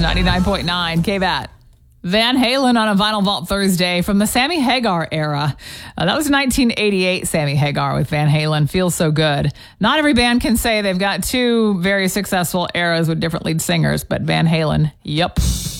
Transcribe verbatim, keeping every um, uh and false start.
ninety-nine point nine K B A T. Van Halen on a Vinyl Vault Thursday from the Sammy Hagar era. Uh, that was nineteen eighty-eight Sammy Hagar with Van Halen, Feels So Good. Not every band can say they've got two very successful eras with different lead singers, but Van Halen, yep.